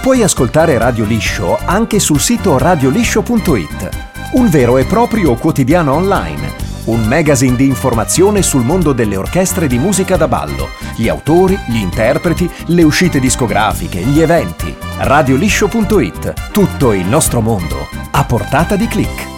Puoi ascoltare Radio Liscio anche sul sito radioliscio.it, un vero e proprio quotidiano online, un magazine di informazione sul mondo delle orchestre di musica da ballo, gli autori, gli interpreti, le uscite discografiche, gli eventi. Radioliscio.it, tutto il nostro mondo a portata di click.